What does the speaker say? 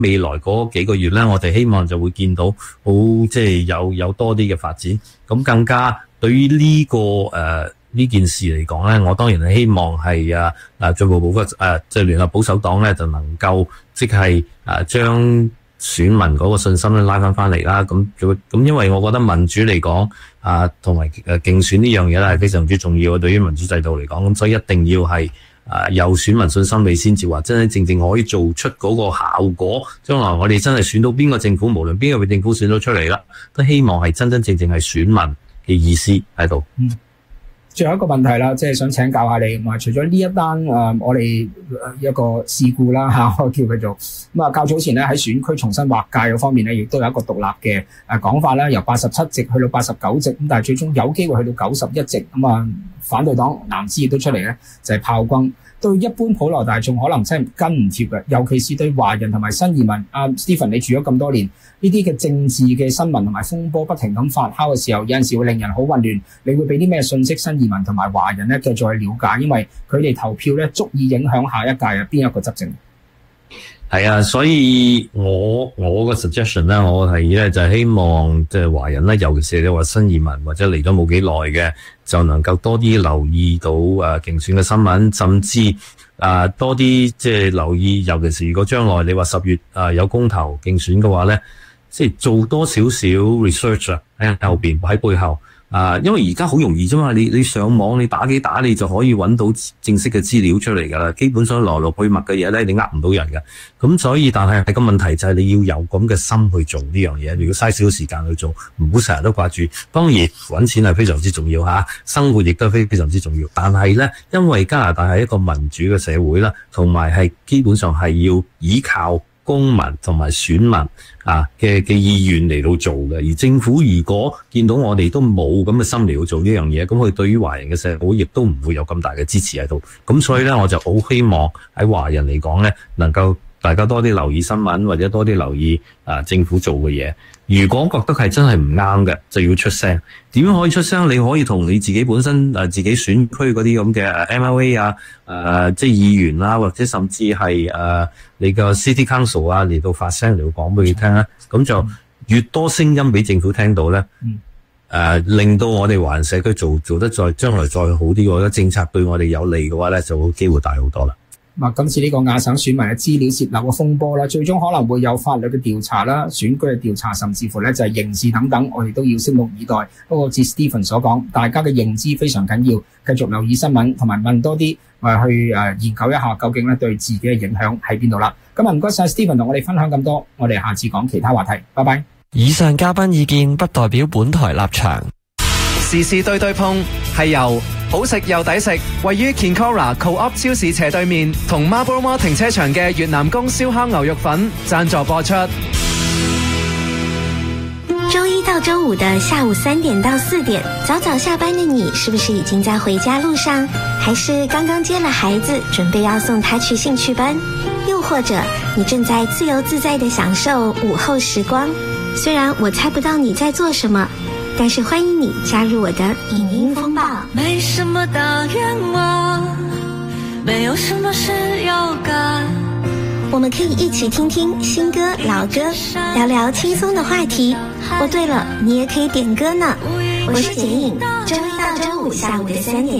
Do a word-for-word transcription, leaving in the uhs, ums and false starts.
未來嗰幾個月咧，我哋希望就會見到好即係有有多啲嘅發展。咁更加對於呢、這個誒呢、呃、件事嚟講咧，我當然係希望係啊啊進步部嘅誒即係聯合保守黨咧，就能夠即係誒將選民嗰個信心咧拉翻翻嚟啦。咁咁因為我覺得民主嚟講啊，同埋誒競選呢樣嘢咧係非常之重要嘅，對於民主制度嚟講，咁所以一定要係。啊！有選民信心，你先至話真真正正可以做出嗰個效果。將來我哋真係選到邊個政府，無論邊個政府選到出嚟啦，都希望係真真正正係選民嘅意思喺度。 嗯，最後一個問題啦，即係想請教下你，話除咗呢一單誒、呃，我哋一個事故啦嚇，我叫佢做咁啊。較早前咧喺選區重新劃界嗰方面咧，亦都有一個獨立嘅誒講法啦，由八十七席去到八十九席，咁但係最終有機會去到九十一席，咁啊反對黨藍絲亦都出嚟咧，就係、是、炮轟。對一般普羅大眾可能真係跟唔貼嘅，尤其是對華人同埋新移民。阿、啊、Stephen 你住咗咁多年，呢啲嘅政治嘅新聞同埋風波不停咁發酵嘅時候，有陣時會令人好混亂。你會俾啲咩信息新移民同埋華人咧繼續去了解？因為佢哋投票咧足以影響下一屆嘅邊一個執政。 係啊，所以我我個 suggestion 咧，我提議咧就係希望即係華人咧，尤其是你話新移民或者嚟咗冇幾耐嘅，就能夠多啲留意到誒競選嘅新聞，甚至誒、呃、多啲即係留意，尤其是如果將來你話十月誒、呃、有公投競選嘅話咧，即係做多少少 research 啊喺後邊喺背後。啊，因為而家好容易啫嘛，你你上網你打幾打你就可以揾到正式嘅資料出嚟㗎啦。基本上來龍去脈嘅嘢咧，你呃唔到人㗎。咁所以，但係個問題就係你要有咁嘅心去做呢樣嘢。如果嘥少少時間去做，唔好成日都掛住。當然揾錢係非常之重要嚇，生活亦都非非常之重要。但係咧，因為加拿大係一個民主嘅社會啦，同埋係基本上係要依靠公民同埋選民啊嘅嘅意願嚟到做嘅，而政府如果見到我哋都冇咁嘅心嚟到做呢樣嘢，咁佢對於華人嘅社會亦都唔會有咁大嘅支持喺度。咁所以咧，我就好希望喺華人嚟講咧，能夠大家多啲留意新聞，或者多啲留意啊政府做嘅嘢。如果覺得係真係唔啱嘅，就要出聲。點樣可以出聲？你可以同你自己本身誒自己選區嗰啲咁嘅 M L A 啊，誒、呃、即係議員啦，或者甚至係誒、呃、你個 City Council 啊嚟到發聲嚟到講俾佢聽啦。咁就越多聲音俾政府聽到咧，誒、呃、令到我哋華人社區做做得再將來再好啲，我覺得政策對我哋有利嘅話咧，就會機會大好多啦。 嗱，今次呢個亞省選民嘅資料洩漏嘅風波啦，最終可能會有法律嘅調查啦、選舉嘅調查，甚至乎咧就係刑事等等，我哋都要拭目以待。不過，似 Stephen 所講，大家嘅認知非常緊要，繼續留意新聞，同埋問多啲，誒去誒研究一下究竟咧對自己嘅影響喺邊度啦。今日唔該晒 Stephen 同我哋分享咁多，我哋下次講其他話題，拜拜。 以上嘉賓意見不代表本台立場。 時事對對碰係由好食又抵食，位於 Kinkora Co-op 超市斜對面同 Marlborough Mall 停車場嘅越南宮燒烤牛肉粉贊助播出。 周一到周五的下午三點到四點，早早下班的你是不是已經在回家路上，還是剛剛接了孩子準備要送他去興趣班，又或者你正在自由自在地享受午後時光？雖然我猜不到你在做什麼，但是歡迎你加入我的影音風暴。 沒什麼大願望，沒有什麼事要幹， 我們可以一起聽聽新歌老歌，聊聊輕鬆的話題。哦，對了，你也可以點歌呢。我是簡穎，周一到周五下午的三點